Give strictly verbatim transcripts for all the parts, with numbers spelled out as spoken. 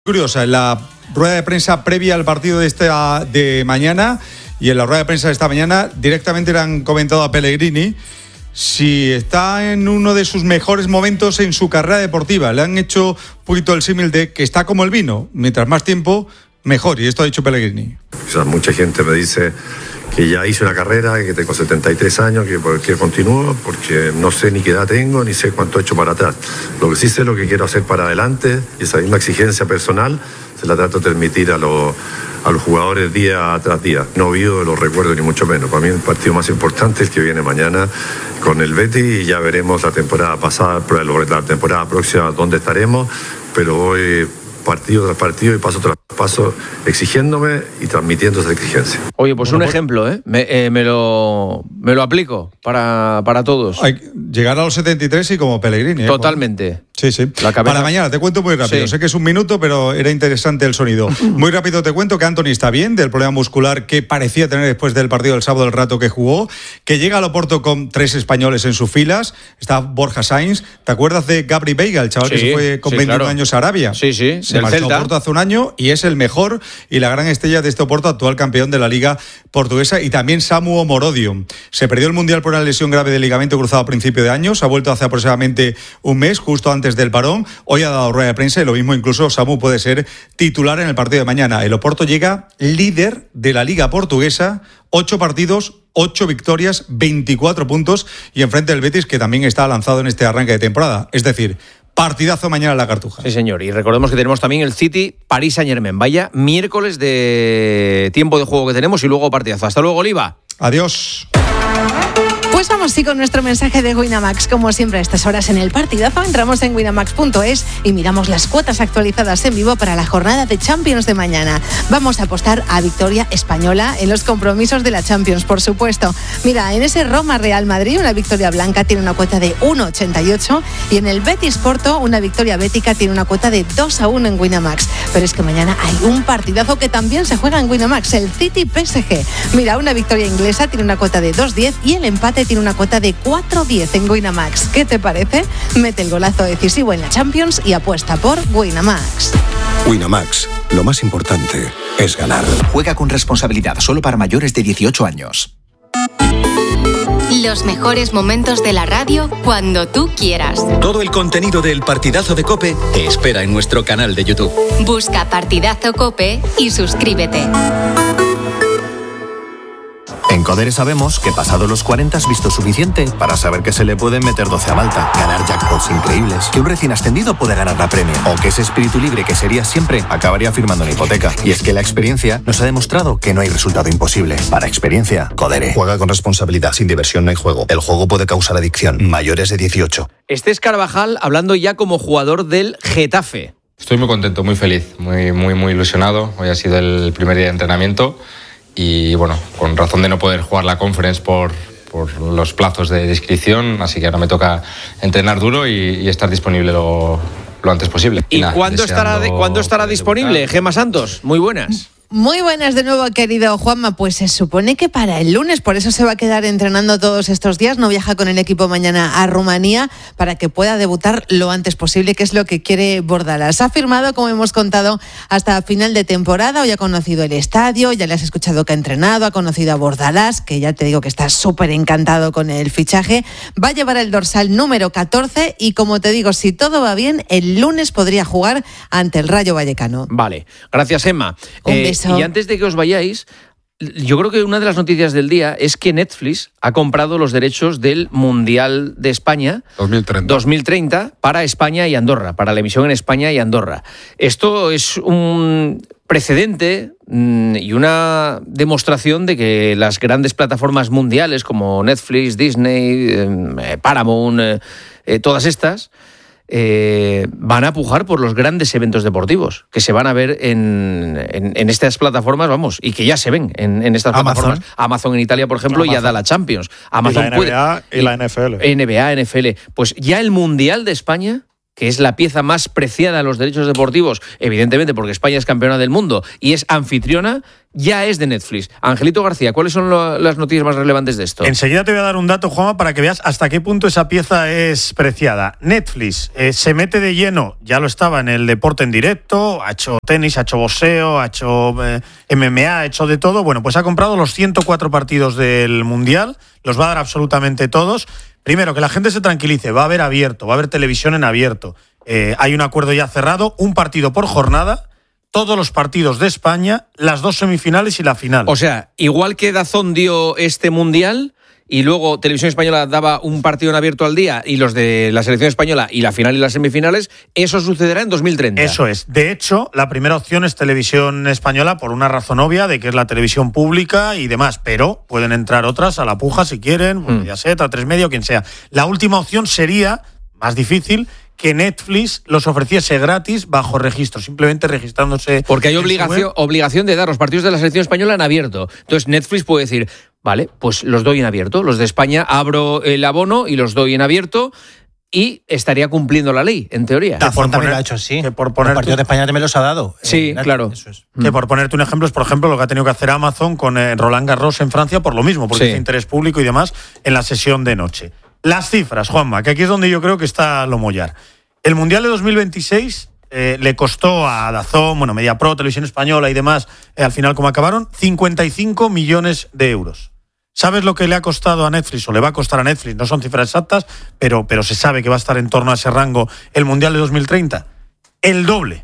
Curiosa, en la rueda de prensa previa al partido de esta de mañana y en la rueda de prensa de esta mañana directamente le han comentado a Pellegrini si está en uno de sus mejores momentos en su carrera deportiva. Le han hecho un poquito el símil de que está como el vino, mientras más tiempo, mejor, y esto ha dicho Pellegrini. O sea, mucha gente me dice que ya hice una carrera, que tengo setenta y tres años, que por qué continúo, porque no sé ni qué edad tengo, ni sé cuánto he hecho para atrás. Lo que sí sé es lo que quiero hacer para adelante, y esa misma exigencia personal se la trato de transmitir a, lo, a los jugadores día tras día. No vivo los recuerdos ni mucho menos. Para mí el partido más importante es el que viene mañana con el Betis, y ya veremos la temporada pasada, la temporada próxima dónde estaremos, pero voy partido tras partido y paso tras paso exigiéndome y transmitiendo esa exigencia. Oye, pues un ejemplo, ¿eh? Me, eh, me, lo, me lo aplico para, para todos. Hay que llegar a los setenta y tres y como Pellegrini. ¿eh? Totalmente. Sí, sí. La cabeza... Para mañana, te cuento muy rápido. Sí. Sé que es un minuto, pero era interesante el sonido. Muy rápido te cuento que Antony está bien del problema muscular que parecía tener después del partido del sábado, el rato que jugó, que llega al Oporto con tres españoles en sus filas. Está Borja Sainz. ¿Te acuerdas de Gabri Veiga, el chaval sí, que se fue con sí, veintiún claro. años a Arabia? Sí, sí. Se marchó a Oporto hace un año y es el mejor y la gran estrella de este Oporto, actual campeón de la Liga Portuguesa. Y también Samu Omorodio. Se perdió el Mundial por una lesión grave de ligamento cruzado a principio de año. Se ha vuelto hace aproximadamente un mes, justo antes del parón. Hoy ha dado rueda de prensa y lo mismo incluso Samu puede ser titular en el partido de mañana. El Oporto llega líder de la Liga Portuguesa, ocho partidos, ocho victorias, veinticuatro puntos y enfrente del Betis, que también está lanzado en este arranque de temporada. Es decir, partidazo mañana en la Cartuja. Sí, señor. Y recordemos que tenemos también el City Paris Saint-Germain. Vaya miércoles de tiempo de juego que tenemos y luego partidazo. Hasta luego, Oliva. Adiós. Pues vamos sí con nuestro mensaje de Winamax. Como siempre a estas horas en el partidazo entramos en winamax punto es y miramos las cuotas actualizadas en vivo para la jornada de Champions de mañana. Vamos a apostar a victoria española en los compromisos de la Champions, por supuesto. Mira, en ese Roma Real Madrid una victoria blanca tiene una cuota de uno ochenta y ocho y en el Betis Porto una victoria bética tiene una cuota de dos a uno en Winamax. Pero es que mañana hay un partidazo que también se juega en Winamax, el City P S G. Mira, una victoria inglesa tiene una cuota de dos diez y el empate tiene una cuota de cuatro diez en Winamax. ¿Qué te parece? Mete el golazo decisivo en la Champions y apuesta por Winamax. Winamax, lo más importante es ganar. Juega con responsabilidad, solo para mayores de dieciocho años. Los mejores momentos de la radio cuando tú quieras. Todo el contenido del Partidazo de COPE te espera en nuestro canal de YouTube. Busca Partidazo COPE y suscríbete. En Codere sabemos que pasado los cuarenta has visto suficiente para saber que se le pueden meter doce a Malta, ganar jackpots increíbles, que un recién ascendido puede ganar la Premier, o que ese espíritu libre que serías siempre acabaría firmando una hipoteca. Y es que la experiencia nos ha demostrado que no hay resultado imposible. Para experiencia, Codere. Juega con responsabilidad, sin diversión no hay juego. El juego puede causar adicción. Mayores de dieciocho. Este es Carvajal hablando ya como jugador del Getafe. Estoy muy contento, muy feliz, muy, muy, muy ilusionado. Hoy ha sido el primer día de entrenamiento. Y bueno, con razón de no poder jugar la Conference por, por los plazos de inscripción, así que ahora me toca entrenar duro y, y estar disponible lo, lo antes posible. ¿Y, y nada, ¿cuándo, estará, ¿cuándo estará disponible, debutar. Gemma Santos? Muy buenas. Muy buenas de nuevo, querido Juanma. Pues se supone que para el lunes, por eso se va a quedar entrenando todos estos días. No viaja con el equipo mañana a Rumanía para que pueda debutar lo antes posible, que es lo que quiere Bordalas. Ha firmado, como hemos contado, hasta final de temporada. Hoy ha conocido el estadio, ya le has escuchado que ha entrenado, ha conocido a Bordalas, que ya te digo que está súper encantado con el fichaje. Va a llevar el dorsal número catorce y, como te digo, si todo va bien, el lunes podría jugar ante el Rayo Vallecano. Vale, gracias, Emma. Un eh, beso. Y antes de que os vayáis, yo creo que una de las noticias del día es que Netflix ha comprado los derechos del Mundial de España dos mil treinta. dos mil treinta para España y Andorra, para la emisión en España y Andorra. Esto es un precedente y una demostración de que las grandes plataformas mundiales como Netflix, Disney, Paramount, todas estas, Eh, van a pujar por los grandes eventos deportivos que se van a ver en, en, en estas plataformas, vamos, y que ya se ven en, en estas Amazon. plataformas. Amazon en Italia, por ejemplo, Amazon. ya da la Champions. Amazon y la N B A puede, y la N F L. N B A, N F L. Pues ya el Mundial de España, que es la pieza más preciada de los derechos deportivos, evidentemente porque España es campeona del mundo y es anfitriona, ya es de Netflix. Angelito García, ¿cuáles son lo, las noticias más relevantes de esto? Enseguida te voy a dar un dato, Juanma, para que veas hasta qué punto esa pieza es preciada. Netflix eh, se mete de lleno, ya lo estaba en el deporte en directo, ha hecho tenis, ha hecho boxeo, ha hecho eh, M M A, ha hecho de todo. Bueno, pues ha comprado los ciento cuatro partidos del Mundial, los va a dar absolutamente todos. Primero, que la gente se tranquilice, va a haber abierto, va a haber televisión en abierto. Eh, hay un acuerdo ya cerrado, un partido por jornada, todos los partidos de España, las dos semifinales y la final. O sea, igual que DAZN dio este Mundial y luego Televisión Española daba un partido en abierto al día y los de la selección española y la final y las semifinales, eso sucederá en dos mil treinta. Eso es. De hecho, la primera opción es Televisión Española por una razón obvia de que es la televisión pública y demás, pero pueden entrar otras a la puja si quieren, mm. ya sea, a tres media o quien sea. La última opción sería, más difícil, que Netflix los ofreciese gratis bajo registro, simplemente registrándose. Porque hay obligación, obligación de dar los partidos de la selección española en abierto. Entonces Netflix puede decir, vale, pues los doy en abierto. Los de España abro el abono y los doy en abierto y estaría cumpliendo la ley, en teoría. DAZN también lo ha hecho así. Que por poner los partidos de España también los ha dado. Sí, eh, claro. Eso es. Que por ponerte un ejemplo es, por ejemplo, lo que ha tenido que hacer Amazon con eh, Roland Garros en Francia por lo mismo, porque sí. es de interés público y demás en la sesión de noche. Las cifras, Juanma, que aquí es donde yo creo que está lo mollar. El Mundial de dos mil veintiséis eh, le costó a DAZN, bueno, MediaPro, Televisión Española y demás, eh, al final, ¿cómo acabaron? cincuenta y cinco millones de euros. ¿Sabes lo que le ha costado a Netflix o le va a costar a Netflix? No son cifras exactas, pero, pero se sabe que va a estar en torno a ese rango el Mundial de dos mil treinta. El doble.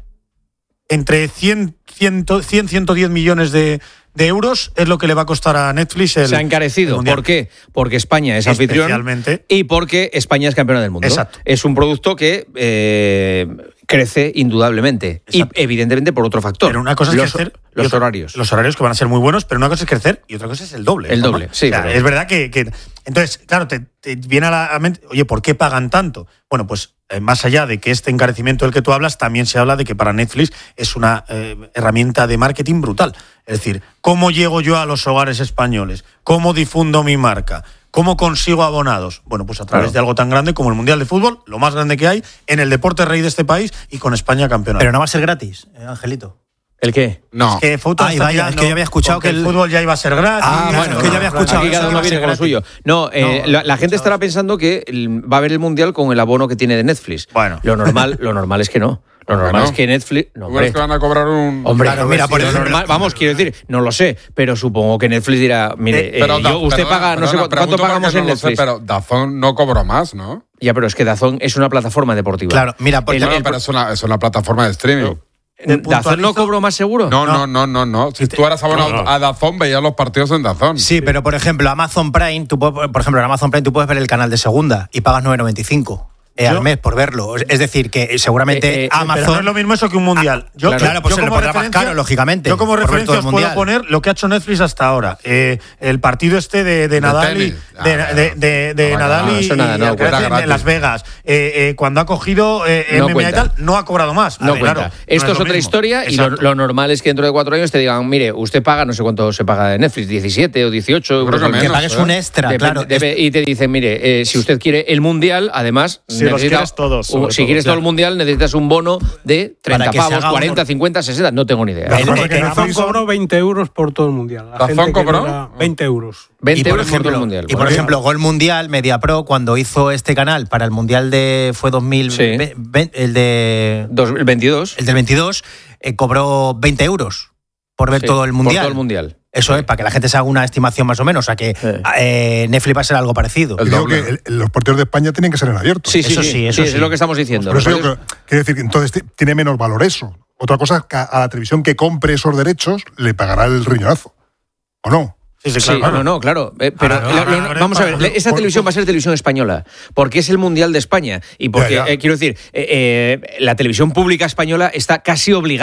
Entre cien, ciento diez millones de, de euros es lo que le va a costar a Netflix. El, Se ha encarecido. ¿Por qué? Porque España es anfitrión y porque España es campeona del mundo. Exacto. Es un producto que eh, crece indudablemente. Exacto. Y evidentemente por otro factor. Pero una cosa es los, crecer. Los otra, horarios. Los horarios que van a ser muy buenos, pero una cosa es crecer y otra cosa es el doble. El ¿no? doble, sí. O sea, pero... Es verdad que, que... Entonces, claro, te, te viene a la mente, oye, ¿por qué pagan tanto? Bueno, pues eh, más allá de que este encarecimiento del que tú hablas, también se habla de que para Netflix es una eh, herramienta de marketing brutal. Es decir, ¿cómo llego yo a los hogares españoles? ¿Cómo difundo mi marca? ¿Cómo consigo abonados? Bueno, pues a través claro. de algo tan grande como el Mundial de Fútbol, lo más grande que hay en el deporte rey de este país y con España campeona. Pero no va a ser gratis, eh, Angelito. ¿El qué? No. Es que, fútbol Ay, vaya, es que yo había escuchado que el... el fútbol ya iba a ser gratis. Ah, bueno, es que yo había escuchado. Aquí cada uno viene con lo suyo. No, eh, no la, la gente estará pensando que va a haber el Mundial con el abono que tiene de Netflix. Bueno. Lo normal, lo normal es que no. Lo normal bueno, es que Netflix... No, hombre, es que van a cobrar un... Hombre, claro, mira, por ejemplo, normal, vamos, quiero decir, no lo sé, pero supongo que Netflix dirá, mire, eh, pero, eh, yo, usted perdona, paga, no perdona, sé cuánto pagamos en no Netflix. Sé, pero DAZN no cobró más, ¿no? Ya, pero es que DAZN es una plataforma deportiva. Claro, mira, porque... El, el, pero es una, es una plataforma de streaming. No. ¿DAZN no cobró más seguro? No, no, no, no, no. Si tú eras abonado no, no. a DAZN, veías los partidos en DAZN. Sí, pero por ejemplo, Amazon Prime, tú puedes, por ejemplo, en Amazon Prime tú puedes ver el canal de segunda y pagas nueve noventa y cinco. Eh, al mes por verlo. Es decir, que seguramente eh, eh, Amazon... Pero no es lo mismo eso que un mundial. Yo, claro, claro, pues yo se lo pondrá más caro, lógicamente. Yo como referencia os puedo poner lo que ha hecho Netflix hasta ahora. Eh, el partido este de, de Nadal y... De, de, de, de, de no, Nadal no, y, nada, no, y no, en Las Vegas. Eh, eh, cuando ha cogido eh, no M M A y tal, no ha cobrado más. No ver, cuenta. Claro, Esto no es, es otra mismo. historia y lo, lo normal es que dentro de cuatro años te digan, mire, usted paga, no sé cuánto se paga de Netflix, diecisiete o dieciocho. Creo que, menos, que pagues ¿eh? un extra, debe, claro. Debe, y te dicen, mire, eh, si usted quiere el Mundial, además... Si los quieres todos. Un, si quieres todo el Mundial, necesitas un bono de treinta pavos, cuarenta, cincuenta, sesenta. No tengo ni idea. DAZN cobró veinte euros por todo el Mundial. ¿DAZN cobró? veinte euros. veinte euros por todo el Mundial. Y por ejemplo, Gol Mundial, MediaPro, cuando hizo este canal para el Mundial de... fue dos mil veinte, sí. el de... dos mil veintidós. El del veintidós, eh, cobró veinte euros por ver sí, todo el Mundial. Por todo el Mundial. Eso sí. Es, para que la gente se haga una estimación más o menos. O sea, que sí. eh, Netflix va a ser algo parecido. Yo creo que el, los partidos de España tienen que ser en abierto. Sí, sí, eso sí, sí, eso sí, sí. es lo que estamos diciendo. Por eso yo creo, quiero decir que entonces tiene menos valor eso. Otra cosa es que a la televisión que compre esos derechos le pagará el riñonazo. ¿O no? Sí, sí, claro. Sí, no, no, claro. Eh, pero ah, no, la, lo, no, vamos a ver, esa televisión va a ser televisión española, porque es el Mundial de España. Y porque, ya, ya. Eh, quiero decir, eh, eh, la televisión pública española está casi obligada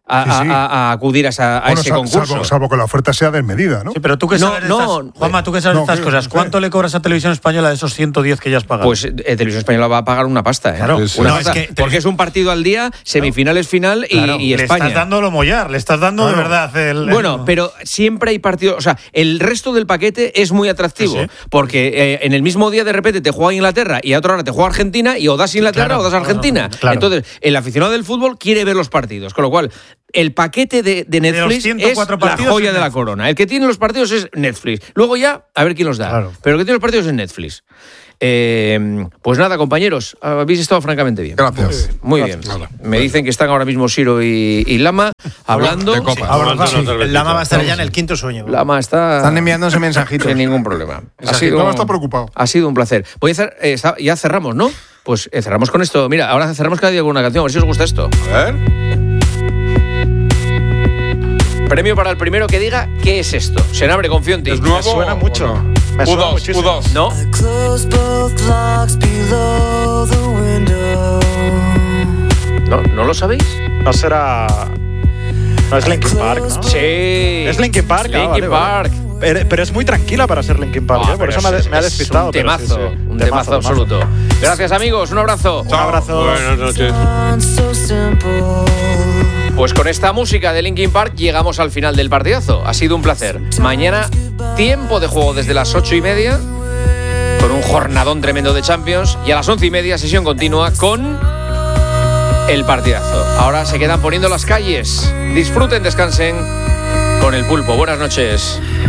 A, Sí, sí. a- a acudir a, esa- a Bueno, ese sal- concurso. salvo, salvo que la oferta sea desmedida, ¿no? Sí, pero tú que No, sabes de no, estas, Juanma, tú que sabes no, de estas que- cosas, ¿cuánto le cobras a Televisión Española de esos ciento diez que ya has pagado? Pues eh, Televisión Española va a pagar una pasta, ¿eh? Claro. Una Sí, sí. No, pasta, es que- porque es un partido al día, semifinales, final y, Claro, y le España. estás dando lo mollar, le estás dando de Claro. verdad el... Bueno, el- pero siempre hay partidos. O sea, el resto del paquete es muy atractivo. Sí, sí. Porque eh, en el mismo día de repente te juega Inglaterra y a otra hora te juega Argentina y o das Inglaterra Claro, o das Argentina. claro. Entonces, el aficionado del fútbol quiere ver los partidos. Con lo cual, el paquete de, de los Netflix ciento es cuatro la partidos joya es de la Netflix. corona. El que tiene los partidos es Netflix. Luego ya, a ver quién los da. Claro. Pero el que tiene los partidos es Netflix. Eh, pues nada, compañeros, habéis estado francamente bien. Gracias. Muy Gracias. bien. Hola. Me dicen que están ahora mismo Siro y, y Lama hablando. De copas. Ahora va, Tomando una el Lama va a estar ya en el quinto sueño. Lama está. Están enviándose mensajitos. Sin ningún problema. Ha Sí, sido, Lama está preocupado. ha sido un placer. Voy a hacer, eh, está- ya cerramos, ¿no? Pues eh, cerramos con esto. Mira, ahora cerramos cada día con una canción. A ver si os gusta esto. A ver. Premio para el primero que diga qué es esto. Senabre, confío en ti. ¿Es nuevo? suena o mucho. no? Me suena U dos, muchísimo. U dos. No. No, ¿no lo sabéis? No será. No es Linkin Park, ¿no? Sí. Es Linkin Park, ah, Linkin vale, Park. vale. Pero, pero es muy tranquila para ser Linkin Park, Ah, ¿eh? Por pero eso me ha, es- me ha es despistado. Un pero sí, temazo, sí. un temazo, absoluto. Gracias, amigos. Un abrazo. Un abrazo. Buenas noches. Pues con esta música de Linkin Park llegamos al final del partidazo. Ha sido un placer. Mañana, tiempo de juego desde las ocho y media, con un jornadón tremendo de Champions. Y a las once y media, sesión continua con el partidazo. Ahora se quedan poniendo las calles. Disfruten, descansen con el pulpo. Buenas noches.